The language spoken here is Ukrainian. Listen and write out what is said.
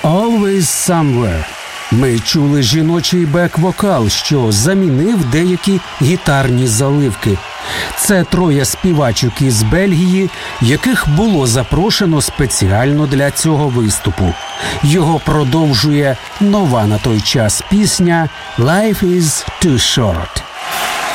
Always Somewhere. Ми чули жіночий бек-вокал, що замінив деякі гітарні заливки. Це троє співачок із Бельгії, яких було запрошено спеціально для цього виступу. Його продовжує нова на той час пісня «Life is too short».